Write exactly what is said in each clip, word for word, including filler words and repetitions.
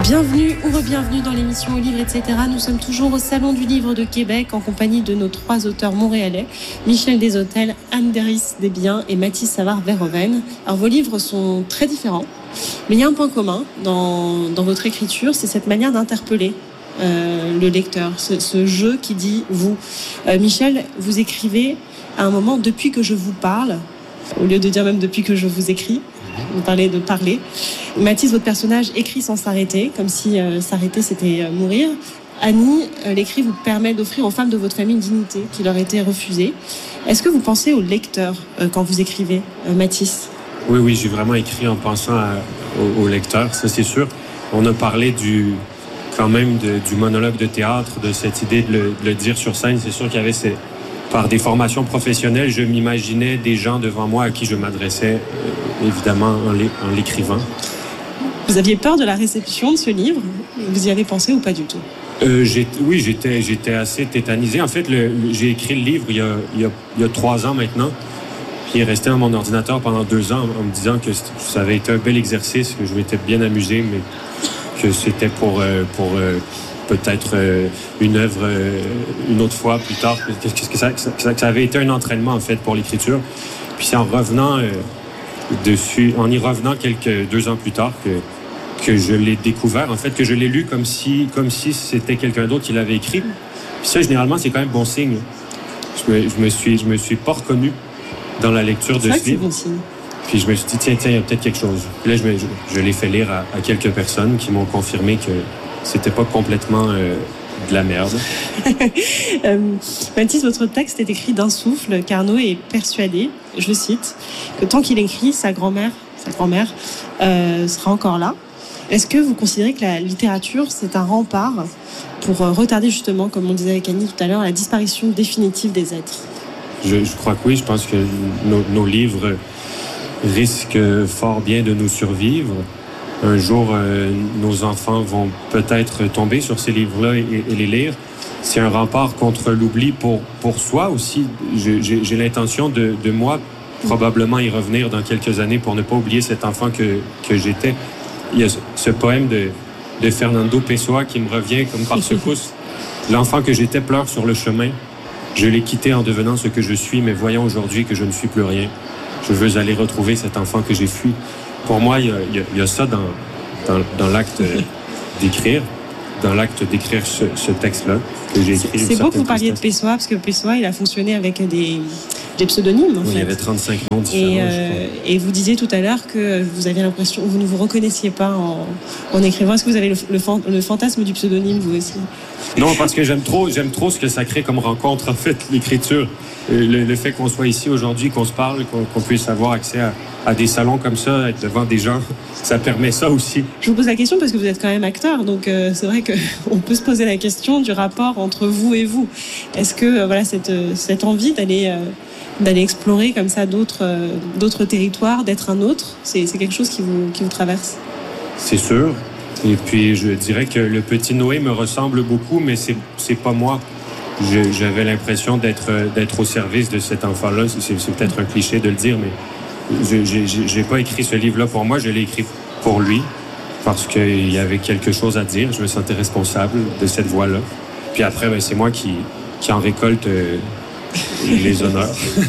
Bienvenue ou re-bienvenue dans l'émission Au Livre, et cetera. Nous sommes toujours au Salon du Livre de Québec en compagnie de nos trois auteurs montréalais, Michel Deshôtels, Anne-Deris Desbiens et Mathis Savard-Verhoeven. Alors vos livres sont très différents, mais il y a un point commun dans, dans votre écriture, c'est cette manière d'interpeller euh, le lecteur, ce, ce jeu qui dit vous. Euh, Michel, vous écrivez à un moment « depuis que je vous parle », au lieu de dire même « depuis que je vous écris ». Vous parlez de parler. Mathis, votre personnage écrit sans s'arrêter, comme si euh, s'arrêter c'était euh, mourir. Annie, euh, l'écrit vous permet d'offrir aux femmes de votre famille une dignité qui leur était refusée. Est-ce que vous pensez au lecteur euh, quand vous écrivez, euh, Mathis? Oui, oui, j'ai vraiment écrit en pensant à, au, au lecteur, ça c'est sûr. On a parlé du, quand même de, du monologue de théâtre, de cette idée de le, de le dire sur scène. C'est sûr qu'il y avait ces... Par des formations professionnelles, je m'imaginais des gens devant moi à qui je m'adressais, euh, évidemment, en, l'é- en l'écrivant. Vous aviez peur de la réception de ce livre? Vous y avez pensé ou pas du tout? euh, j'ai, Oui, j'étais, j'étais assez tétanisé. En fait, le, le, j'ai écrit le livre il y, a, il, y a, il y a trois ans maintenant. Puis il est resté dans mon ordinateur pendant deux ans en me disant que ça avait été un bel exercice, que je m'étais bien amusé, mais que c'était pour... Euh, pour euh, peut-être euh, une œuvre euh, une autre fois plus tard, que, que, que, ça, que, ça, que ça avait été un entraînement en fait pour l'écriture. Puis c'est en revenant euh, dessus, en y revenant quelques deux ans plus tard que, que je l'ai découvert, en fait, que je l'ai lu comme si, comme si c'était quelqu'un d'autre qui l'avait écrit. Puis ça, généralement, c'est quand même bon signe. Je me, je me suis, je me suis pas reconnu dans la lecture de ce livre. Bon signe. Puis je me suis dit, tiens, tiens, il y a peut-être quelque chose. Puis là, je, me, je, je l'ai fait lire à, à quelques personnes qui m'ont confirmé que c'était pas complètement euh, de la merde. euh, Mathis, votre texte est écrit d'un souffle. Carnot est persuadé, je le cite, que tant qu'il écrit, sa grand-mère, sa grand-mère euh, sera encore là. Est-ce que vous considérez que la littérature, c'est un rempart pour euh, retarder justement, comme on disait avec Annie tout à l'heure, la disparition définitive des êtres? Je, je crois que oui. Je pense que nos, nos livres risquent fort bien de nous survivre. Un jour, euh, nos enfants vont peut-être tomber sur ces livres-là et, et les lire. C'est un rempart contre l'oubli pour, pour soi aussi. J'ai, j'ai, j'ai l'intention de, de moi probablement y revenir dans quelques années pour ne pas oublier cet enfant que, que j'étais. Il y a ce, ce poème de, de Fernando Pessoa qui me revient comme par secousse. L'enfant que j'étais pleure sur le chemin. Je l'ai quitté en devenant ce que je suis, mais voyant aujourd'hui que je ne suis plus rien. Je veux aller retrouver cet enfant que j'ai fui. Pour moi, il y a, il y a, il y a ça dans, dans, dans l'acte d'écrire, dans l'acte d'écrire ce, ce texte-là que j'ai écrit. C'est beau que vous parliez de Pessoa, parce que Pessoa, il a fonctionné avec des, des pseudonymes, en oui, fait. Il y avait trente-cinq noms différents. Et, euh, et vous disiez tout à l'heure que vous aviez l'impression, vous ne vous reconnaissiez pas en, en écrivant. Est-ce que vous avez le, le, fan, le fantasme du pseudonyme, vous aussi? Non, parce que j'aime trop, j'aime trop ce que ça crée comme rencontre, en fait, l'écriture. Le, le fait qu'on soit ici aujourd'hui, qu'on se parle, qu'on, qu'on puisse avoir accès à, à des salons comme ça, être devant des gens, ça permet ça aussi. Je vous pose la question parce que vous êtes quand même acteur, donc euh, c'est vrai qu'on peut se poser la question du rapport entre vous et vous. Est-ce que euh, voilà cette, cette envie d'aller, euh, d'aller explorer comme ça d'autres, euh, d'autres territoires, d'être un autre, c'est, c'est quelque chose qui vous, qui vous traverse? C'est sûr. Et puis je dirais que le petit Noé me ressemble beaucoup, mais c'est, c'est pas moi. Je, j'avais l'impression d'être, d'être au service de cet enfant-là. C'est, c'est peut-être un cliché de le dire, mais je j'ai, j'ai pas écrit ce livre-là pour moi, je l'ai écrit pour lui, parce qu'il y avait quelque chose à dire. Je me sentais responsable de cette voix-là. Puis après, ben, c'est moi qui, qui en récolte euh, les honneurs.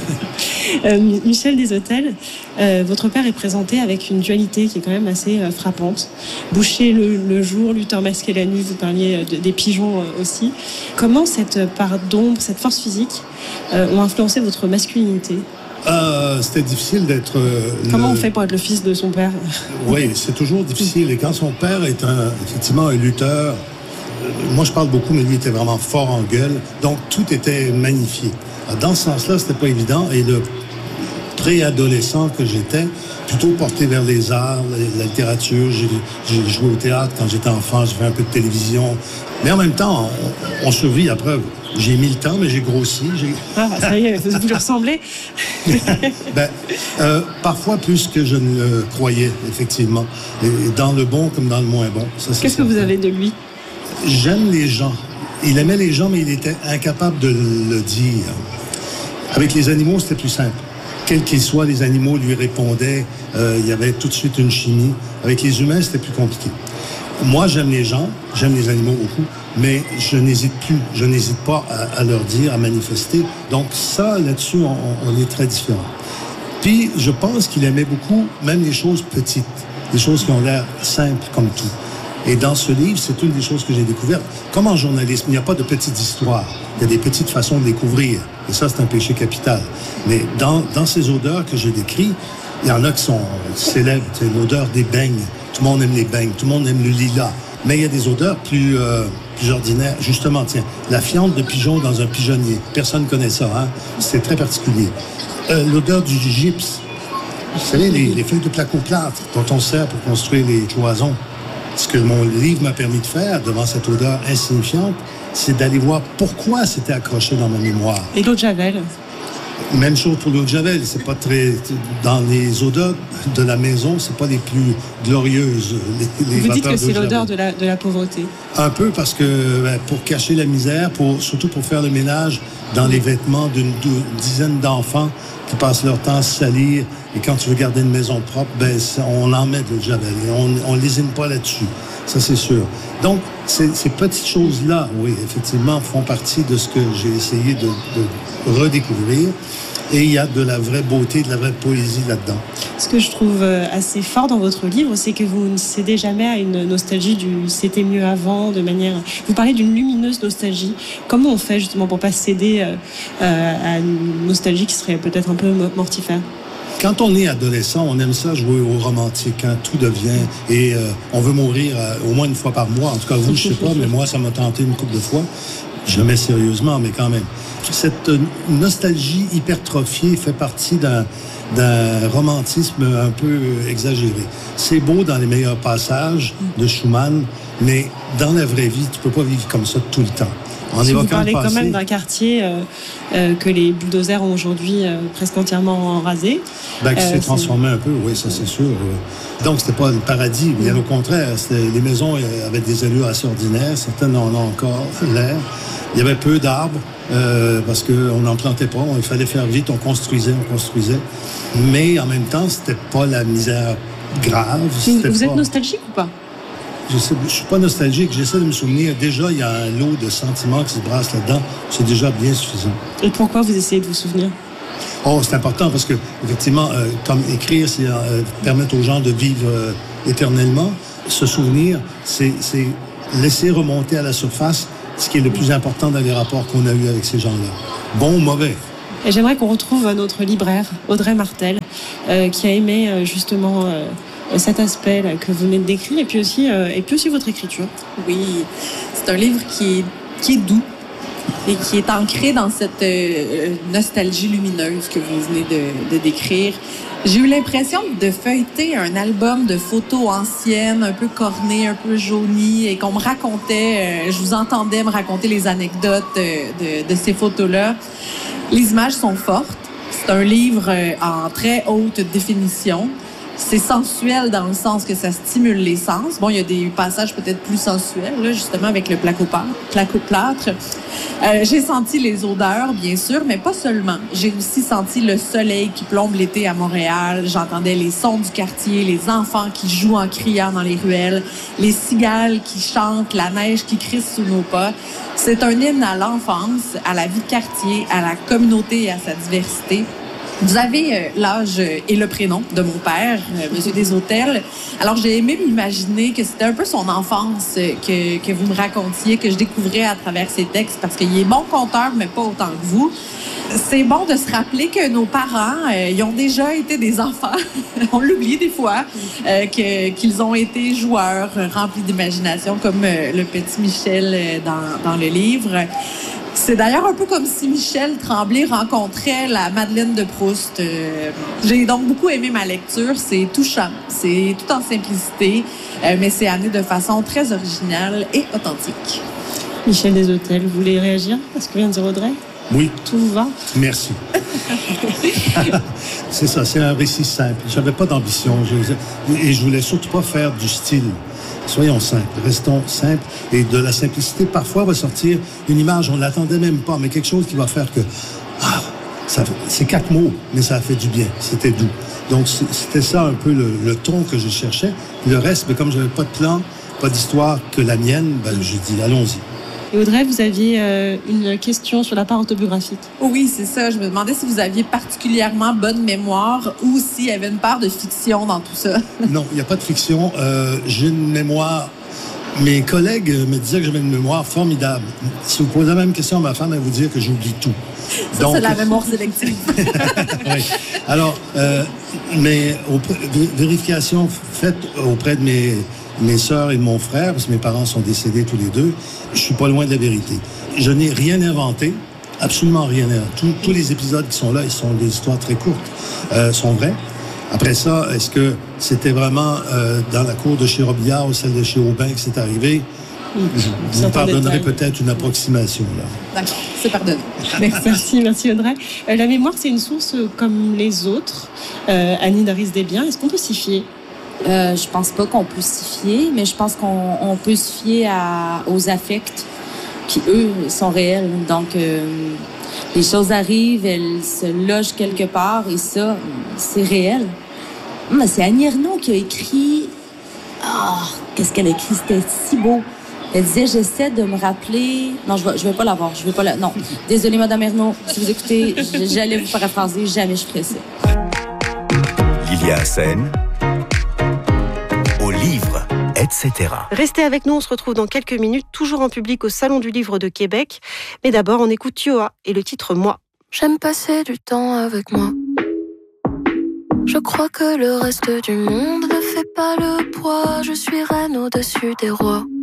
euh, Michel Deshôtels, euh, votre père est présenté avec une dualité qui est quand même assez euh, frappante. Boucher le, le jour, lutteur masqué la nuit, vous parliez de, des pigeons euh, aussi. Comment cette part d'ombre, cette force physique euh, ont influencé votre masculinité? Euh, c'était difficile d'être... Euh, Comment le... on fait pour être le fils de son père? Oui, c'est toujours difficile. Et quand son père est un, effectivement un lutteur, euh, moi je parle beaucoup, mais lui était vraiment fort en gueule, donc tout était magnifié. Dans ce sens-là, c'était pas évident. Et le préadolescent que j'étais, plutôt porté vers les arts, la, la littérature, j'ai, j'ai joué au théâtre quand j'étais enfant, j'ai fait un peu de télévision. Mais en même temps, on, on survit à preuve. J'ai mis le temps, mais j'ai grossi. J'ai... Ah, ça y est, vous lui ressemblez. ben, euh, parfois plus que je ne le croyais, effectivement. Et dans le bon comme dans le moins bon. Ça, c'est Qu'est-ce que vous avez de lui? J'aime les gens. Il aimait les gens, mais il était incapable de le dire. Avec les animaux, c'était plus simple. Quels qu'ils soient, les animaux lui répondaient. Euh, il y avait tout de suite une chimie. Avec les humains, c'était plus compliqué. Moi, j'aime les gens, j'aime les animaux beaucoup, mais je n'hésite plus, je n'hésite pas à, à leur dire, à manifester. Donc ça, là-dessus, on, on est très différents. Puis, je pense qu'il aimait beaucoup, même les choses petites, les choses qui ont l'air simples comme tout. Et dans ce livre, c'est une des choses que j'ai découvertes. Comme en journalisme, il n'y a pas de petites histoires. Il y a des petites façons de découvrir. Et ça, c'est un péché capital. Mais dans, dans ces odeurs que j'ai décrites, il y en a qui sont célèbres. C'est l'odeur des beignes. Tout le monde aime les beignes. Tout le monde aime le lilas. Mais il y a des odeurs plus, euh, plus ordinaires. Justement, tiens, la fiente de pigeon dans un pigeonnier. Personne ne connaît ça, hein? C'est très particulier. Euh, l'odeur du gypse. Vous savez, les, les feuilles de placo-plâtre dont on sert pour construire les cloisons. Ce que mon livre m'a permis de faire devant cette odeur insignifiante, c'est d'aller voir pourquoi c'était accroché dans ma mémoire. Et l'eau de Javel? Même chose pour l'eau de Javel. C'est pas très... Dans les odeurs de la maison, c'est pas les plus glorieuses. Les, les Vous dites que c'est de l'odeur de la, de la pauvreté. Un peu parce que ben, pour cacher la misère, pour, surtout pour faire le ménage dans les vêtements d'une dizaine d'enfants qui passent leur temps à se salir. Et quand tu veux garder une maison propre, ben, on en met de l'eau de Javel. Et on ne lésine pas là-dessus. Ça, c'est sûr. Donc, ces, ces petites choses-là, oui, effectivement, font partie de ce que j'ai essayé de, de redécouvrir. Et il y a de la vraie beauté, de la vraie poésie là-dedans. Ce que je trouve assez fort dans votre livre, c'est que vous ne cédez jamais à une nostalgie du « c'était mieux avant », de manière... Vous parlez d'une lumineuse nostalgie. Comment on fait justement pour ne pas céder euh, à une nostalgie qui serait peut-être un peu mortifère? Quand on est adolescent, on aime ça jouer au romantique, hein, tout devient, et euh, on veut mourir euh, au moins une fois par mois. En tout cas, vous, je sais pas, mais moi, ça m'a tenté une couple de fois. Jamais sérieusement, mais quand même. Cette nostalgie hypertrophiée fait partie d'un, d'un romantisme un peu exagéré. C'est beau dans les meilleurs passages de Schumann, mais dans la vraie vie, tu peux pas vivre comme ça tout le temps. En si vous parlez passé, quand même d'un quartier euh, euh, que les bulldozers ont aujourd'hui euh, presque entièrement rasé. Ben, qui euh, s'est transformé un peu, oui, ça c'est sûr. Donc, c'était pas le paradis, bien mmh. au contraire. Les maisons avaient des allures assez ordinaires, certaines en ont encore l'air. Il y avait peu d'arbres, euh, parce qu'on n'en plantait pas, il fallait faire vite, on construisait, on construisait. Mais en même temps, c'était pas la misère grave. Vous, vous êtes pas... nostalgique ou pas? Je ne suis pas nostalgique, j'essaie de me souvenir. Déjà, il y a un lot de sentiments qui se brassent là-dedans. C'est déjà bien suffisant. Et pourquoi vous essayez de vous souvenir? Oh, c'est important parce que, effectivement, euh, comme écrire, c'est euh, permettre aux gens de vivre euh, éternellement. Se souvenir, c'est, c'est laisser remonter à la surface ce qui est le plus important dans les rapports qu'on a eus avec ces gens-là. Bon ou mauvais. Et j'aimerais qu'on retrouve notre libraire, Audrey Martel, euh, qui a aimé euh, justement... Euh, cet aspect là, que vous venez de décrire, et puis aussi, euh, et puis aussi votre écriture. Oui, c'est un livre qui est, qui est doux et qui est ancré dans cette euh, nostalgie lumineuse que vous venez de, de décrire. J'ai eu l'impression de feuilleter un album de photos anciennes, un peu cornées, un peu jaunies, et qu'on me racontait, euh, je vous entendais me raconter les anecdotes de, de, de ces photos-là. Les images sont fortes. C'est un livre euh, en très haute définition. C'est sensuel dans le sens que ça stimule les sens. Bon, il y a des passages peut-être plus sensuels, là, justement, avec le placo-plâtre. Euh, j'ai senti les odeurs, bien sûr, mais pas seulement. J'ai aussi senti le soleil qui plombe l'été à Montréal. J'entendais les sons du quartier, les enfants qui jouent en criant dans les ruelles, les cigales qui chantent, la neige qui crisse sous nos pas. C'est un hymne à l'enfance, à la vie de quartier, à la communauté et à sa diversité. Vous avez euh, l'âge et le prénom de mon père, euh, Monsieur Deshôtels. Alors, j'ai aimé m'imaginer que c'était un peu son enfance euh, que, que vous me racontiez, que je découvrais à travers ses textes, parce qu'il est bon conteur, mais pas autant que vous. C'est bon de se rappeler que nos parents, euh, ils ont déjà été des enfants. On l'oublie des fois, euh, que, qu'ils ont été joueurs, euh, remplis d'imagination, comme euh, le petit Michel euh, dans, dans le livre. C'est d'ailleurs un peu comme si Michel Tremblay rencontrait la Madeleine de Proust. Euh, j'ai donc beaucoup aimé ma lecture. C'est touchant, c'est tout en simplicité, euh, mais c'est amené de façon très originale et authentique. Michel Deshôtels, vous voulez réagir à ce que vient de dire Audrey? Oui. Tout vous va? Merci. C'est ça, c'est un récit simple. J'avais pas d'ambition. Je, et je voulais surtout pas faire du style. Soyons simples, restons simples. Et de la simplicité, parfois, va sortir une image, on ne l'attendait même pas, mais quelque chose qui va faire que... Ah, ça, c'est quatre mots, mais ça a fait du bien. C'était doux. Donc, c'était ça un peu le, le ton que je cherchais. Le reste, mais comme je n'avais pas de plan, pas d'histoire que la mienne, ben, je dis allons-y. Et Audrey, vous aviez euh, une question sur la part autobiographique. Oui, c'est ça. Je me demandais si vous aviez particulièrement bonne mémoire ou s'il y avait une part de fiction dans tout ça. Non, il n'y a pas de fiction. Euh, j'ai une mémoire... Mes collègues me disaient que j'avais une mémoire formidable. Si vous posez la même question à ma femme, elle vous dirait que j'oublie tout. Ça, donc, c'est la mémoire sélective. Oui. Alors, euh, mais auprès, vérification faite auprès de mes, mes sœurs et de mon frère, parce que mes parents sont décédés tous les deux, je suis pas loin de la vérité. Je n'ai rien inventé, absolument rien inventé. Tous, tous les épisodes qui sont là, ils sont des histoires très courtes, euh, sont vrais. Après ça, est-ce que c'était vraiment euh, dans la cour de chez Robillard ou celle de chez Aubin que c'est arrivé? Je vous pardonnerai peut-être une approximation, là. D'accord, c'est pardonné. Merci, merci Audrey. Euh, la mémoire, c'est une source comme les autres. Euh, Annie Daris-Desbiens, est-ce qu'on peut s'y fier? Euh, je pense pas qu'on peut s'y fier, mais je pense qu'on on peut se fier à, aux affects qui, eux, sont réels. Donc, euh, les choses arrivent, elles se logent quelque part, et ça, c'est réel. Mais c'est Annie Ernaux qui a écrit... Ah, oh, qu'est-ce qu'elle a écrit? C'était si beau. Elle disait, j'essaie de me rappeler... Non, je vais, je vais pas l'avoir. Je vais pas la... Non. Désolée, Madame Ernaux. Si vous écoutez, j'allais vous paraphraser. Jamais je ferais ça. Lilia Hassen, au livre, et cetera. Restez avec nous, on se retrouve dans quelques minutes, toujours en public au Salon du Livre de Québec. Mais d'abord, on écoute Tioa et le titre « Moi ». J'aime passer du temps avec moi. Je crois que le reste du monde ne fait pas le poids. Je suis reine au-dessus des rois.